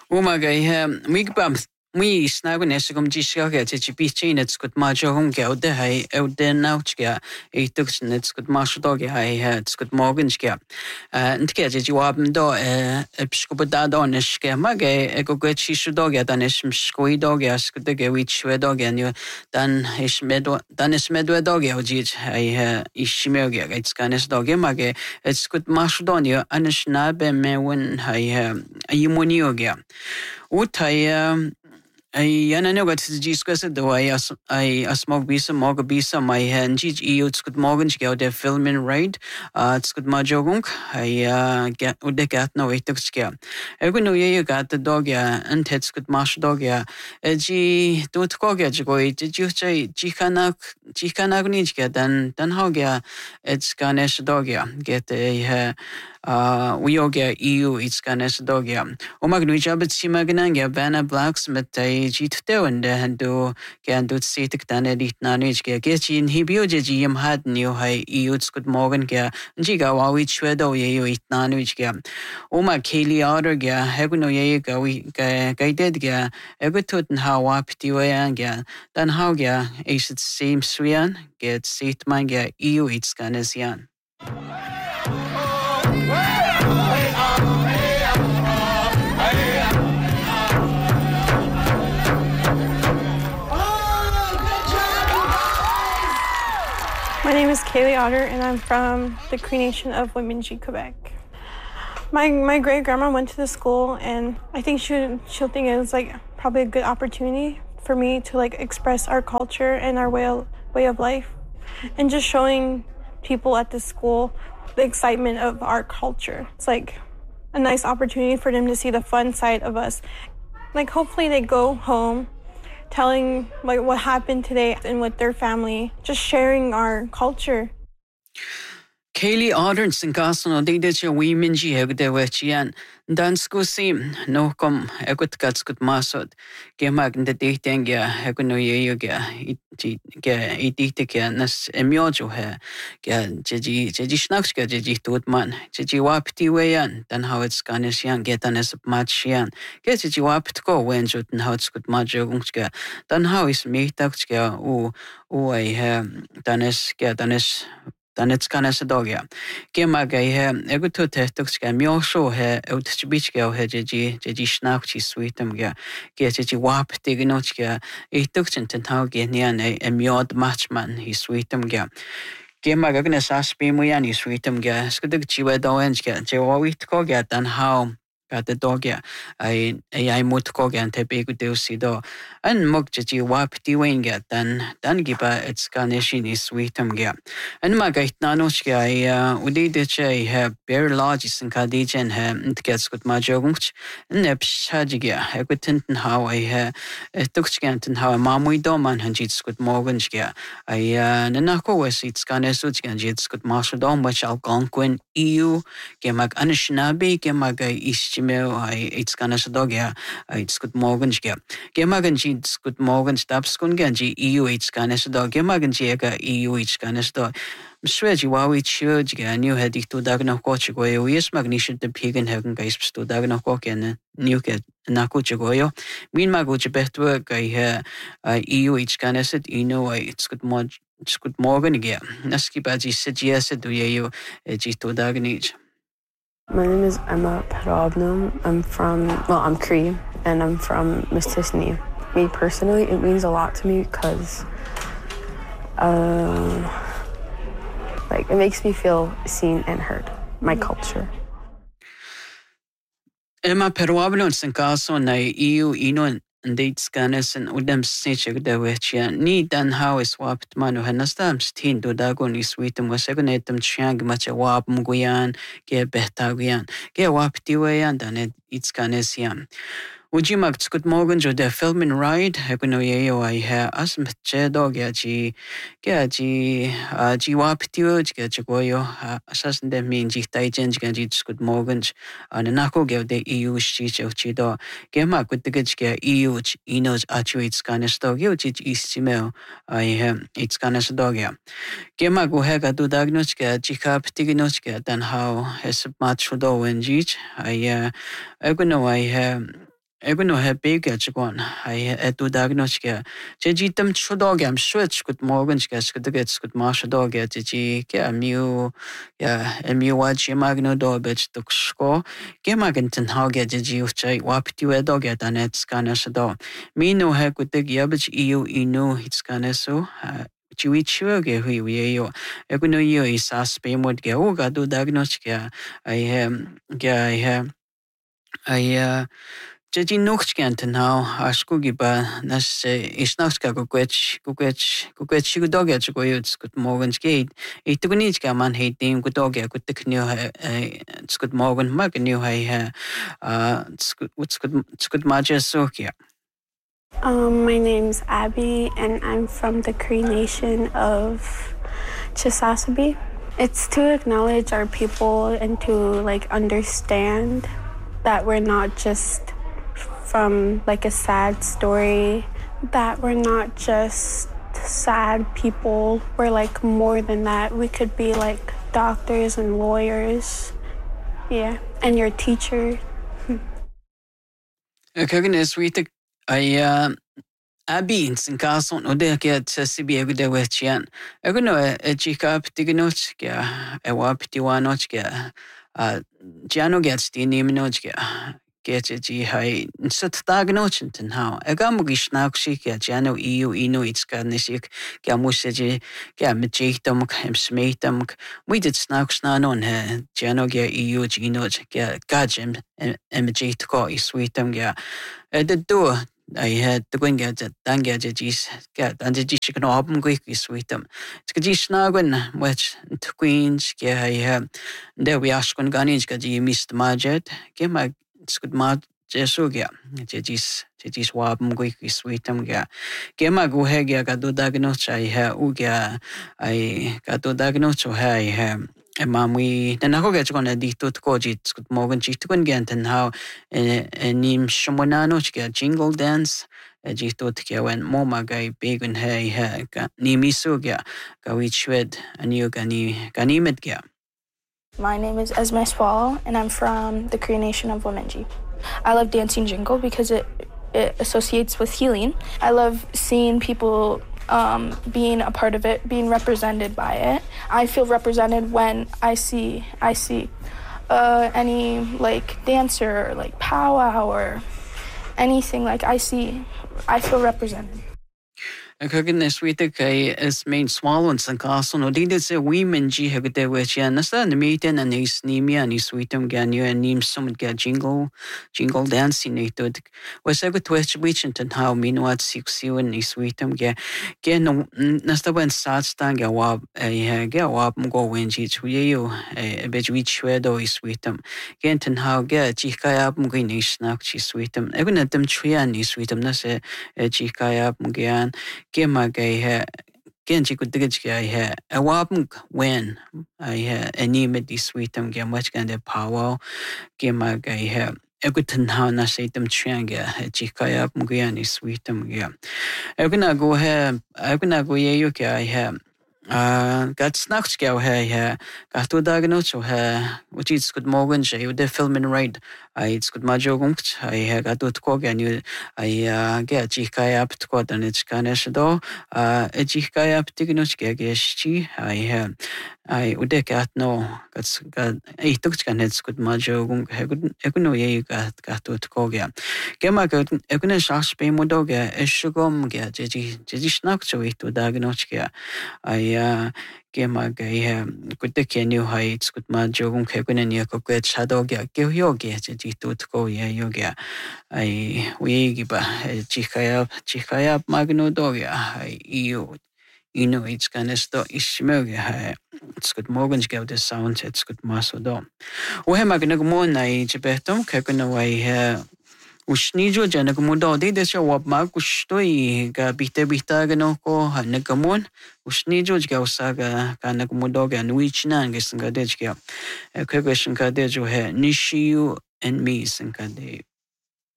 Umaga migbam mi snagun esgum disgaga te bitinets gut majogum gelde hai euden nautska etuksnets gut masdoge hai het gut morgenska ntke je jawabm do pskubada doneska mage ego gutshi shudoga dan esm skoi doga skudege wit shwedoga nu dan es medwe doga ojit hai ishmeoga gaitskanes doga mage et gut masdonia anesna be mewen hai imunioga Utai yana no got discuss do I smog bisa mog bisa my hand it's good morgen go der filmin raid it's good majogung I get udekat no itukska ego no ye got the dog ya and it's good mash dog ya ji dot koga go did you say jikanak nijka dan how ya it's ganesh dog ya get a Uyoga EU it's ganes dogia. Omagnuja Simagananga Vanna Blacksmith Jito and Hando Gandut Sitik Danedit Nanijga Getchin Hibioji had new high EU's good morgan ga Jiga Wawich Wedo Yeo it Nanujga. Oma Kaylee Otterga Heguno Yega we guided ga Egutut and how Wapitiwanga Dan Hauga Ace it seems Swian get Sit Manga EU it's Ganesian. My name is Kaylee Otter, and I'm from the Cree Nation of Wemindji, Quebec. My great grandma went to the school, and I think she'll think it was like probably a good opportunity for me to like express our culture and our way of life, and just showing people at the school the excitement of our culture. It's like a nice opportunity for them to see the fun side of us. Like hopefully they go home telling like what happened today and with their family, just sharing our culture. Kaylee Audrey and Gaston did your women Jian Dansku sim no come egut gats good masod. Gemag the dating ya eguno yoga itika nas emiojo he jeji snakska jeji tutman jeji wapti wayan dan how it's ganesian get an as matchian get jeji wapt go when juten how it's good majogungska dan how is me takska I danes Dan it's kind of a dog, yeah. Gemaga, a good to testoxka, Mosho, Utchbichka, Jeji Snauchi, sweetum, get Jeji Wap, Dignochka, a tuxent and how Genian, a Miod matchman, he sweetum, Gemaga, Aspimian, sweetum, Skudukchi, Doenska, Jawit Kogat, and how. Got the dog, yeah. I mut kogan te big do and mugji wap diwinga dan giba it's ganeshin is sweetum ga. And magait nanochka udidich have very large and kadijan and gets good majogunch and nepshajiga a good tinten how I tuxkant and how a mamui doman and jits good morganska. I nanako was it's ganesuch and jits good marshal dom which I'll gonquin EU gemag anishnabi gemaga is it's gonna dog ya it's good morgens ga gemagan it's good morgens taps kun ganji EU it's gonna dog gemagan jega EU it's gonna dog Swedge wawi church ga new head to dagno coach go yes magnesium the pig and hagen guys to dagno cock and new get nakuch goyo mean maguch betwork I EU it's gonna set it's good it's good morgan ga naski baji suggest do you to dagnich. My name is Emma Parabnum. I'm Cree, and I'm from Mistissini. Me personally, it means a lot to me because, it makes me feel seen and heard, my culture. Emma Parabnum and Caso na EU ino Dates ganes and udam snitchig de wechia ni dan how is wapt manu hanastam stin do dagon is sweetum was egonetum chiang much a wap muguyan ge betaguyan ge waptiwayan dan it's ganesian. Ujimag good morgan jo de filmin ride egono yeo I as mche dog ya ji waptiwo ge goyo assassin de mean ji taijen ge good morgan and nako ge de EU shich of chido gema good the EU inos actuates ganes dog you istimel I it's ganes dog ya gema go hega do diagnoska jikap tiginoska dan how has much do when jich I egono I Egun he big chgon I etu diagnostica jitam chudogam switch good morgan sketskets good marsha dog at ji mu mu watch magno dobet tuksko gemagenton haget ji uchai wapti dog at anet scanas do me no he good yabich eu inu hits caneso Chiwichuge hui yo eguno yo is as payment ge oga do diagnostica I Jadi nuchtgente now askugi ba nas isnachka kukwech doge go yuts good morgens gate itugunitska man heitim good doge good teknio good morgen magnio hai good maja sokia. My name's Abby, and I'm from the Cree Nation of Chisasabi. It's to acknowledge our people and to like understand that we're not just from like a sad story, that we're not just sad people, we're like more than that. We could be like doctors and lawyers, yeah, and your teacher. Kagnes we I Abins in Carson or there get Sibi every day with Chian. I go know a chica ptiganochka, a wapitiwanochka, Giano gets the name nochka. Get a G high sut diagnosin how a gamugish now sick at Jano EU ino it's garnisik, gamusaji, gamijitum, smatum. We did snacks nan on her, Jano get EU gino, gajim, MG to call is sweetum, at the door. I had the wing at the dangages, and the dish can open quickly sweetum. It's a dish now when which to queens, I have there we ask on Ganis, Gaji missed Marget, get my good mad Jesugia, Jejis wabum quickly sweetum, Gema go hegia got do diagnose, I have ugia, I got do diagnose, I have. Mammy, then I go get on a dito to coach it's good morgan chief to get and how a name Shamonano get jingle dance, a jito to get when Moma guy big and hey, Nimi Suga, Gawitchwed, and you Ganimet Gya. My name is Esme Swallow, and I'm from the Cree Nation of Womenji. I love dancing jingle because it associates with healing. I love seeing people being a part of it, being represented by it. I feel represented when I see any like dancer or like powwow or anything like I feel represented. Goodness, we think as main swallowing and castle. No, did say women G have the which understand the meeting and his nemia and his sweetum ganyu and name some get jingle dancing it was a good question and how mean what 6 you and his sweetum get no nasta when starts tang a wab go when G to you a bit which wedo is sweetum. Get and how get chikayab mugin snack chi sweetum. Even at them tree and his sweetum na say chikayab mugian. Gema gay Genji could dig a wabunk when I any medi sweetum get much kind of power. Gema gay a good how na say them trianga, chikaya mugiani sweetum yeah. I'm gonna go yuki I have. Got snacks go here, got to diagnose her, which is good morgan, you the filming right. It's good majogunct, I got to cook and you I get chikai up to quad and it's canesado, a chikai up tignochka geshi, I would got no, got a took canets good majogung, eguno ye got to coga. Gemma got egunes ash pay modoga, a sugum get Jeji snacks to diagnose. I Gema gay good the new heights good majogung kegun and yakoket shadow get give your get to go yoga. I we give a chikayap magno doga. You know it's kind of stuff is smoga. It's good morgans give the sound, it's good maso do. We have magnagmon I jibetum kegun away Ushnijo janagmudo de desha wabmag ushtoi ga bita gano ko nagamon Ushnijo gausaga kanagmudo ga nuichna ngisanga dejga. A question ka dejo he nishiu and me sinka de